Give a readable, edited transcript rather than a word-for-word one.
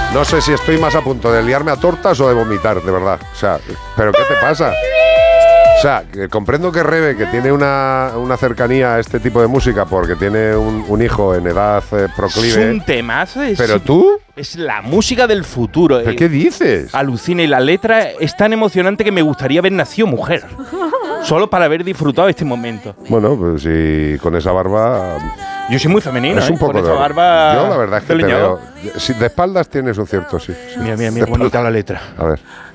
No sé si estoy más a punto de liarme a tortas o de vomitar, de verdad. O sea, ¿pero qué te pasa? O sea, que comprendo que Rebe, que tiene una cercanía a este tipo de música porque tiene un hijo en edad proclive. Es un temazo. ¿Pero tú? Es la música del futuro. ¿Pero qué dices? Alucina, y la letra es tan emocionante que me gustaría haber nacido mujer. Solo para haber disfrutado este momento. Bueno, pues si con esa barba... Yo soy muy femenino, es un poco con esa de barba. Yo la verdad es que te veo... Si de espaldas tienes un cierto, sí. Mira, bonita la letra. A ver.